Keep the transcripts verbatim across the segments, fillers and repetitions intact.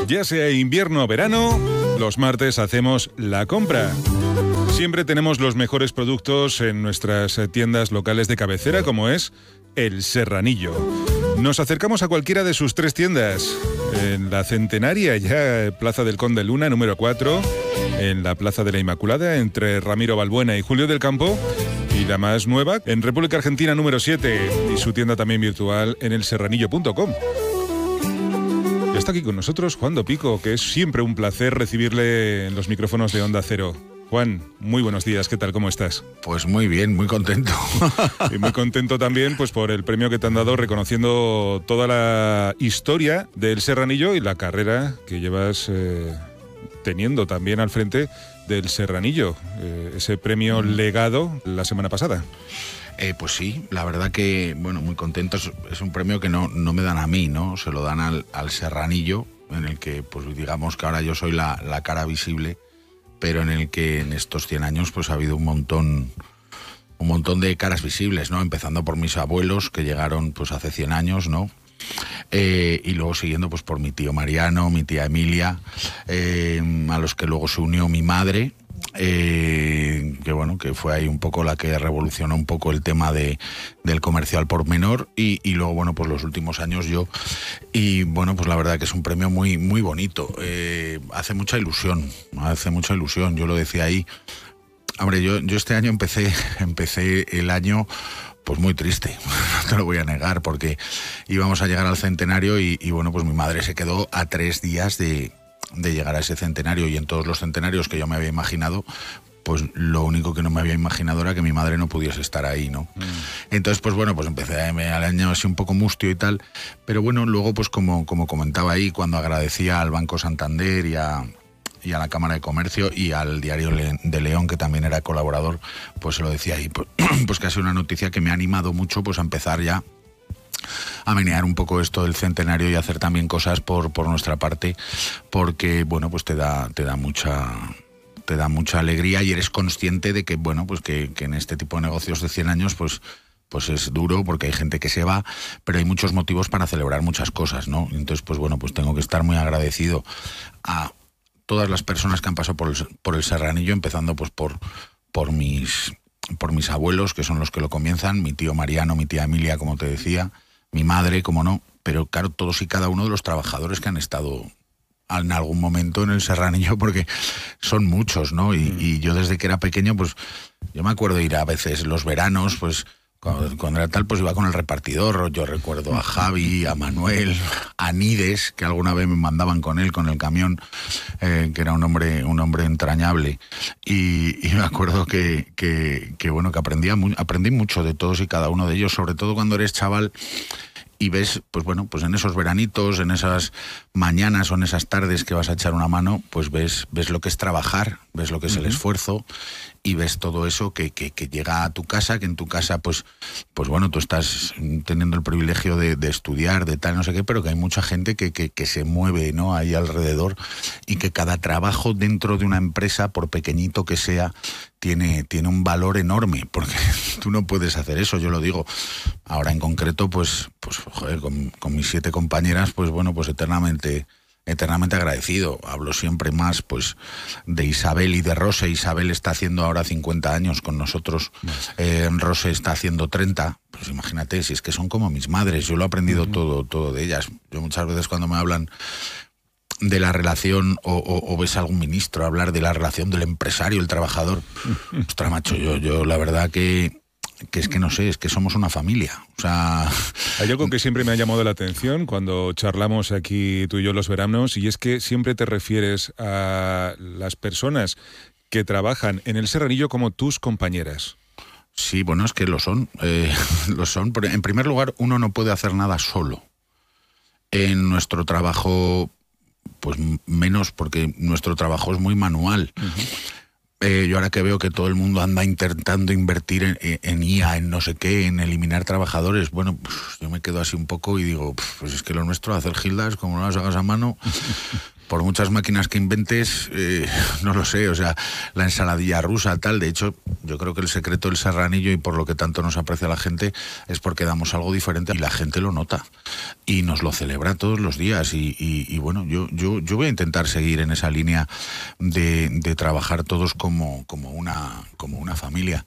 Ya sea invierno o verano, los martes hacemos la compra. Siempre tenemos los mejores productos en nuestras tiendas locales de cabecera, como es El Serranillo. Nos acercamos a cualquiera de sus tres tiendas. En la Centenaria, ya Plaza del Conde Luna, número cuatro. En la Plaza de la Inmaculada, entre Ramiro Balbuena y Julio del Campo. Y la más nueva, en República Argentina, número siete. Y su tienda también virtual en el serranillo punto com. Ya está aquí con nosotros Juan Dopico, que es siempre un placer recibirle en los micrófonos de Onda Cero. Juan, muy buenos días, ¿qué tal? ¿Cómo estás? Pues muy bien, muy contento. Y muy contento también pues por el premio que te han dado, reconociendo toda la historia del Serranillo y la carrera que llevas eh, teniendo también al frente del Serranillo, eh, ese premio legado la semana pasada. Eh, pues sí, la verdad que, bueno, muy contento. Es, es un premio que no, no me dan a mí, ¿no? Se lo dan al, al Serranillo, en el que, pues digamos que ahora yo soy la, la cara visible, pero en el que en estos cien años pues ha habido un montón un montón de caras visibles, ¿no? Empezando por mis abuelos, que llegaron pues hace cien años, ¿no? Eh, y luego siguiendo pues por mi tío Mariano, mi tía Emilia, eh, a los que luego se unió mi madre, eh, que bueno, que fue ahí un poco la que revolucionó un poco el tema de, del comercio al por menor, y, y luego bueno, pues los últimos años yo, y bueno, pues la verdad que es un premio muy, muy bonito, eh, hace mucha ilusión, hace mucha ilusión, yo lo decía ahí, hombre, yo, yo este año empecé, empecé el año pues muy triste, no te lo voy a negar, porque íbamos a llegar al centenario y, y bueno, pues mi madre se quedó a tres días de de llegar a ese centenario, y en todos los centenarios que yo me había imaginado, pues lo único que no me había imaginado era que mi madre no pudiese estar ahí, ¿no? Mm. Entonces, pues bueno, pues empecé al año así un poco mustio y tal, pero bueno, luego pues como, como comentaba ahí, cuando agradecía al Banco Santander y a, y a la Cámara de Comercio y al Diario de León, que también era colaborador, pues se lo decía ahí, pues, pues que ha sido una noticia que me ha animado mucho pues a empezar ya a menear un poco esto del centenario y hacer también cosas por, por nuestra parte, porque bueno, pues te da, te da mucha te da mucha alegría, y eres consciente de que bueno, pues que, que en este tipo de negocios de cien años pues pues es duro, porque hay gente que se va, pero hay muchos motivos para celebrar muchas cosas, ¿no? Entonces pues bueno, pues tengo que estar muy agradecido a todas las personas que han pasado por el, por el Serranillo, empezando pues por por mis por mis abuelos, que son los que lo comienzan, mi tío Mariano, mi tía Emilia, como te decía, mi madre, como no, pero claro, todos y cada uno de los trabajadores que han estado en algún momento en el Serranillo, porque son muchos, ¿no? Y, mm. y yo desde que era pequeño, pues yo me acuerdo de ir a veces los veranos, pues cuando, cuando era tal, pues iba con el repartidor. Yo recuerdo a Javi, a Manuel, a Nides, que alguna vez me mandaban con él, con el camión, eh, que era un hombre un hombre entrañable. Y, y me acuerdo que, que, que bueno, que aprendía mu- aprendí mucho de todos y cada uno de ellos, sobre todo cuando eres chaval y ves, pues bueno, pues en esos veranitos, en esas mañanas o en esas tardes que vas a echar una mano, pues ves, ves lo que es trabajar, ves lo que es uh-huh. el esfuerzo, y ves todo eso que, que, que llega a tu casa, que en tu casa, pues, pues bueno, tú estás teniendo el privilegio de, de estudiar, de tal, no sé qué, pero que hay mucha gente que, que, que se mueve, ¿no?, ahí alrededor, y que cada trabajo dentro de una empresa, por pequeñito que sea, tiene, tiene un valor enorme, porque tú no puedes hacer eso, yo lo digo. Ahora en concreto, pues, pues joder, con, con mis siete compañeras, pues bueno, pues eternamente... eternamente agradecido. Hablo siempre más pues de Isabel y de Rose. Isabel está haciendo ahora cincuenta años con nosotros, eh, Rose está haciendo treinta, pues imagínate, si es que son como mis madres, yo lo he aprendido uh-huh. todo, todo de ellas. Yo muchas veces cuando me hablan de la relación, o, o, o ves a algún ministro hablar de la relación del empresario, el trabajador, ostras, macho, yo, yo la verdad que que es que no sé, es que somos una familia, o sea... Hay algo que siempre me ha llamado la atención cuando charlamos aquí tú y yo los veranos, y es que siempre te refieres a las personas que trabajan en el Serranillo como tus compañeras. Sí, bueno, es que lo son, eh, lo son. En primer lugar, uno no puede hacer nada solo. En nuestro trabajo, pues menos, porque nuestro trabajo es muy manual. Uh-huh. Eh, yo ahora que veo que todo el mundo anda intentando invertir en, en I A, en no sé qué, en eliminar trabajadores, bueno, pues yo me quedo así un poco y digo, pues es que lo nuestro, hacer gildas, como no las hagas a mano, por muchas máquinas que inventes, eh, no lo sé, o sea, la ensaladilla rusa, tal, de hecho, yo creo que el secreto del Serranillo y por lo que tanto nos aprecia la gente es porque damos algo diferente y la gente lo nota y nos lo celebra todos los días y, y, y bueno, yo, yo, yo voy a intentar seguir en esa línea de, de trabajar todos como, como, una, como una familia.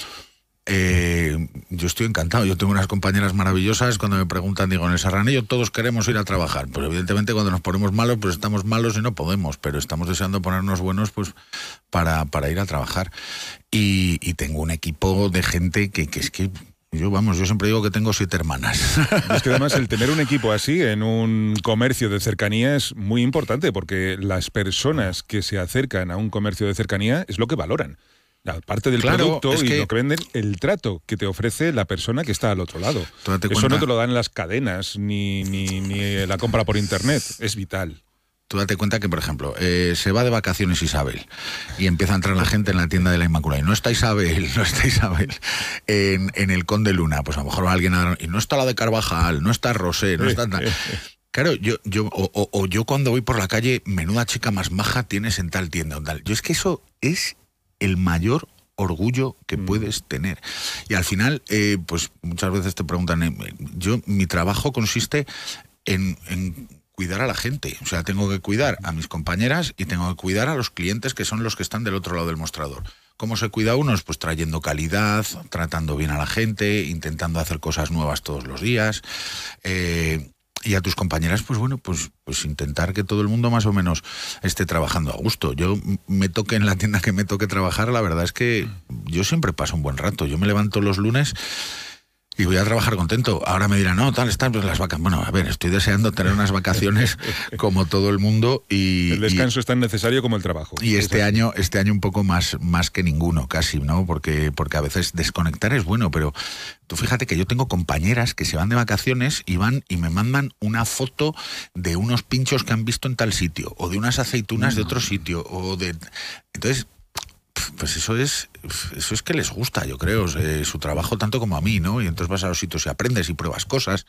Eh, yo estoy encantado, yo tengo unas compañeras maravillosas. Cuando me preguntan, digo, en el Serranillo todos queremos ir a trabajar, pues evidentemente cuando nos ponemos malos pues estamos malos y no podemos, pero estamos deseando ponernos buenos pues para, para ir a trabajar y, y tengo un equipo de gente que, que es que yo, vamos, yo siempre digo que tengo siete hermanas. Es que además el tener un equipo así en un comercio de cercanía es muy importante producto las personas que se acercan a un comercio de cercanía es lo que valoran. Aparte del claro, producto es y que, lo que venden, el trato que te ofrece la persona que está al otro lado. Eso cuenta, no te lo dan las cadenas ni, ni, ni la compra por internet, es vital. Tú date cuenta que, por ejemplo, eh, se va de vacaciones Isabel y empieza a entrar la gente en la tienda de la Inmaculada y no está Isabel, no está Isabel en, en el Conde Luna, pues a lo mejor alguien ha, y no está la de Carvajal, no está Rosé, no está... Claro, yo, yo o, o, o yo cuando voy por la calle, menuda chica más maja tienes en tal tienda o tal. Yo es que eso es el mayor orgullo que mm. puedes tener. Y al final, eh, pues muchas veces te preguntan, eh, yo mi trabajo consiste en, en cuidar a la gente. O sea, tengo que cuidar a mis compañeras y tengo que cuidar a los clientes que son los que están del otro lado del mostrador. ¿Cómo se cuida a unos? Pues trayendo calidad, tratando bien a la gente, intentando hacer cosas nuevas todos los días. Eh, Y a tus compañeras, pues bueno, pues, pues intentar que todo el mundo más o menos esté trabajando a gusto. Yo me toque en la tienda que me toque trabajar, la verdad es que yo siempre paso un buen rato. Yo me levanto los lunes y voy a trabajar contento. Ahora me dirán, no, tal, están pues las vacaciones. Bueno, a ver, estoy deseando tener unas vacaciones como todo el mundo y... El descanso y, es tan necesario como el trabajo. Y este año, este año un poco más, más que ninguno, casi, ¿no? Porque, porque a veces desconectar es bueno, pero tú fíjate que yo tengo compañeras que se van de vacaciones y van y me mandan una foto de unos pinchos que han visto en tal sitio, o de unas aceitunas mm. de otro sitio, o de... Entonces... Pues eso es eso es que les gusta, yo creo, eh, su trabajo tanto como a mí, ¿no? Y entonces vas a los sitios y aprendes y pruebas cosas.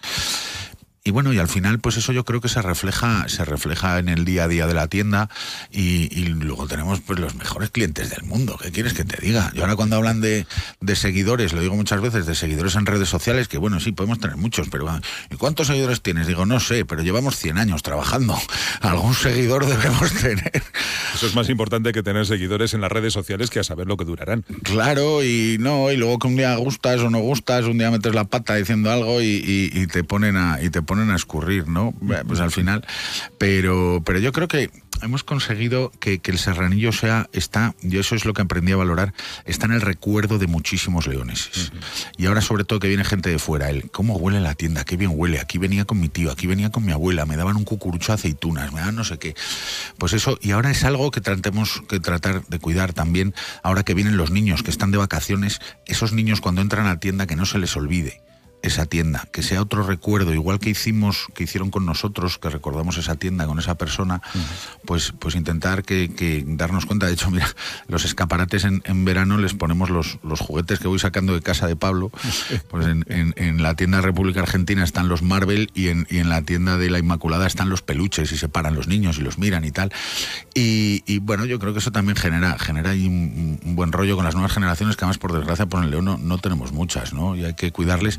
Y bueno, y al final, pues eso yo creo que se refleja, se refleja en el día a día de la tienda y, y luego tenemos pues los mejores clientes del mundo. ¿Qué quieres que te diga? Yo ahora cuando hablan de, de seguidores, lo digo muchas veces, de seguidores en redes sociales, que bueno, sí, podemos tener muchos, pero ¿y cuántos seguidores tienes? Digo, no sé, pero llevamos cien años trabajando. Algún seguidor debemos tener. Eso es más importante que tener seguidores en las redes sociales que a saber lo que durarán. Claro, y no, y luego que un día gustas o no gustas, un día metes la pata diciendo algo y, y, y te ponen a... Y te ponen a escurrir, ¿no? Pues al final, pero, pero yo creo que hemos conseguido que, que el Serranillo sea, está, y eso es lo que aprendí a valorar, está en el recuerdo de muchísimos leoneses. Uh-huh. Y ahora sobre todo que viene gente de fuera, el cómo huele la tienda, qué bien huele, aquí venía con mi tío, aquí venía con mi abuela, me daban un cucurucho de aceitunas, me daban no sé qué. Pues eso, y ahora es algo que tratemos que tratar de cuidar también, ahora que vienen los niños que están de vacaciones, esos niños cuando entran a la tienda que no se les olvide esa tienda, que sea otro recuerdo, igual que hicimos, que hicieron con nosotros, que recordamos esa tienda con esa persona, uh-huh. pues, pues intentar que, que darnos cuenta. De hecho, mira, los escaparates en, en verano les ponemos los, los juguetes que voy sacando de casa de Pablo, pues en, en, en la tienda República Argentina están los Marvel y en, y en la tienda de la Inmaculada están los peluches y se paran los niños y los miran y tal. Y, y bueno, yo creo que eso también genera, genera ahí un, un buen rollo con las nuevas generaciones, que además por desgracia por el León no, no tenemos muchas, ¿no? Y hay que cuidarles.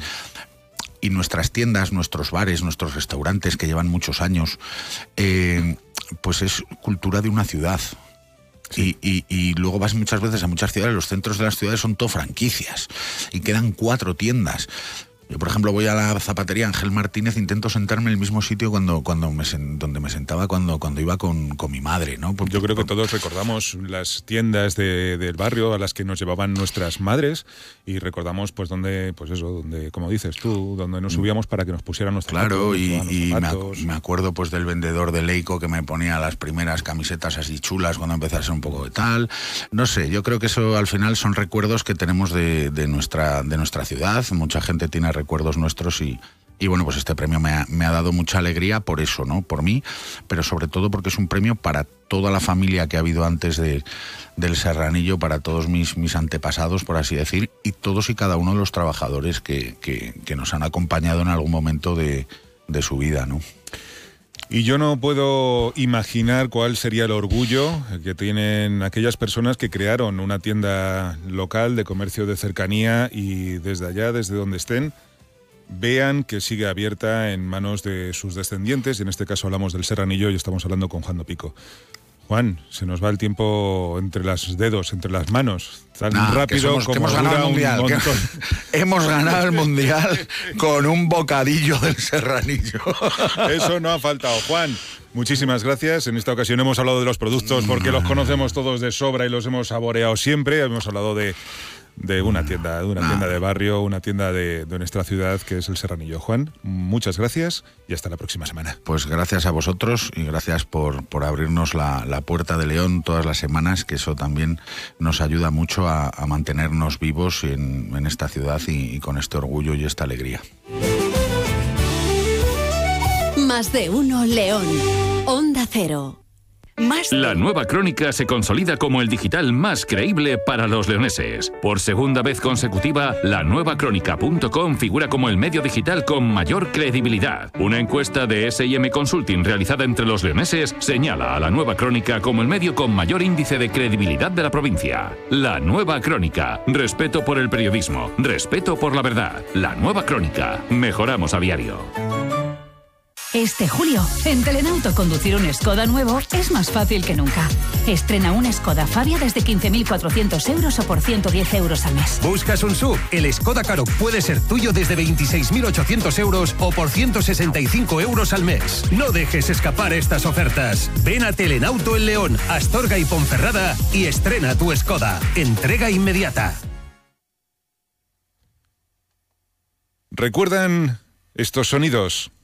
Y nuestras tiendas, nuestros bares, nuestros restaurantes que llevan muchos años, eh, pues es cultura de una ciudad. Sí. Y, y, y luego vas muchas veces a muchas ciudades, los centros de las ciudades son todo franquicias y quedan cuatro tiendas. Yo, por ejemplo, voy a la zapatería Ángel Martínez, intento sentarme en el mismo sitio cuando, cuando me sen, donde me sentaba cuando, cuando iba con, con mi madre, ¿no? Por, Yo creo que todos recordamos las tiendas de, del barrio a las que nos llevaban nuestras madres y recordamos, pues, donde, pues eso, donde, como dices tú, donde nos subíamos para que nos pusieran nuestros Claro, zapatos, y, y me, ac- me acuerdo, pues, del vendedor de Leico que me ponía las primeras camisetas así chulas cuando empecé a ser un poco de tal. No sé, yo creo que eso al final son recuerdos que tenemos de, de, nuestra, de nuestra ciudad. Mucha gente tiene recuerdos nuestros y, y bueno, pues este premio me ha, me ha dado mucha alegría por eso, ¿no? Por mí, pero sobre todo porque es un premio para toda la familia que ha habido antes de, del Serranillo, para todos mis, mis antepasados, por así decir, y todos y cada uno de los trabajadores que, que, que nos han acompañado en algún momento de, de su vida, ¿no? Y yo no puedo imaginar cuál sería el orgullo que tienen aquellas personas que crearon una tienda local de comercio de cercanía y desde allá, desde donde estén, vean que sigue abierta en manos de sus descendientes. Y en este caso hablamos del Serranillo y estamos hablando con Juan Dopico. Juan, se nos va el tiempo entre los dedos, entre las manos, tan nah, rápido somos, como hemos ganado el mundial. Hemos ganado el mundial con un bocadillo del Serranillo. Eso no ha faltado. Juan, muchísimas gracias. En esta ocasión hemos hablado de los productos porque los conocemos todos de sobra y los hemos saboreado siempre. Hemos hablado de, de una tienda, de una nah. tienda de barrio, una tienda de, de nuestra ciudad que es el Serranillo. Juan, muchas gracias y hasta la próxima semana. Pues gracias a vosotros y gracias por, por abrirnos la, la puerta de León todas las semanas, que eso también nos ayuda mucho a, a mantenernos vivos en, en esta ciudad y, y con este orgullo y esta alegría. Más de uno León. Onda Cero. Más La Nueva Crónica se consolida como el digital más creíble para los leoneses. Por segunda vez consecutiva, la nueva crónica punto com figura como el medio digital con mayor credibilidad. Una encuesta de S I M Consulting realizada entre los leoneses señala a La Nueva Crónica como el medio con mayor índice de credibilidad de la provincia. La Nueva Crónica. Respeto por el periodismo. Respeto por la verdad. La Nueva Crónica. Mejoramos a diario. Este julio, en Telenauto conducir un Skoda nuevo es más fácil que nunca. Estrena un Skoda Fabia desde quince mil cuatrocientos euros o por ciento diez euros al mes. ¿Buscas un S U V? El Skoda Karoq puede ser tuyo desde veintiséis mil ochocientos euros o por ciento sesenta y cinco euros al mes. No dejes escapar estas ofertas. Ven a Telenauto en León, Astorga y Ponferrada y estrena tu Skoda. Entrega inmediata. ¿Recuerdan estos sonidos?